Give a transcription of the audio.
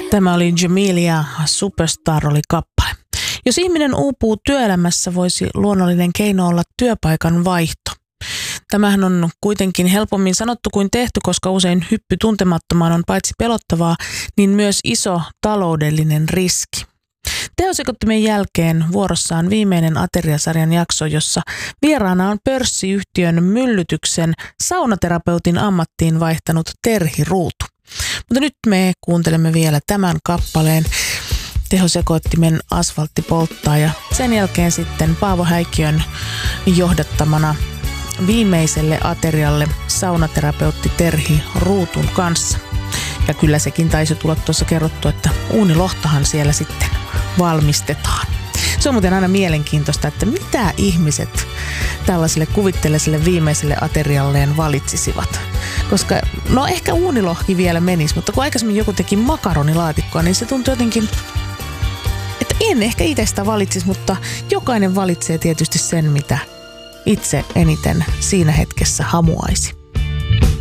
Tämä oli Jamelia, Superstar oli kappale. Jos ihminen uupuu työelämässä, voisi luonnollinen keino olla työpaikan vaihto. Tämähän on kuitenkin helpommin sanottu kuin tehty, koska usein hyppy tuntemattomaan on paitsi pelottavaa, niin myös iso taloudellinen riski. Tehosekottimen jälkeen vuorossa on viimeinen Ateria-sarjan jakso, jossa vieraana on pörssiyhtiön Myllytyksen saunaterapeutin ammattiin vaihtanut Terhi Ruutu. Mutta nyt me kuuntelemme vielä tämän kappaleen. Tehosekottimen Asfaltti polttaa ja sen jälkeen sitten Paavo Häikkiön johdattamana viimeiselle aterialle saunaterapeutti Terhi Ruutun kanssa. Ja kyllä sekin taisi tulla tuossa kerrottu, että uunilohtahan siellä sitten valmistetaan. Se on muuten aina mielenkiintoista, että mitä ihmiset tällaiselle kuvitteelliselle viimeiselle aterialleen valitsisivat. Koska, no ehkä uunilohki vielä menisi, mutta kun aikaisemmin joku teki makaronilaatikkoa, niin se tuntuu jotenkin, että en ehkä itse sitä valitsisi, mutta jokainen valitsee tietysti sen, mitä itse eniten siinä hetkessä hamuaisi.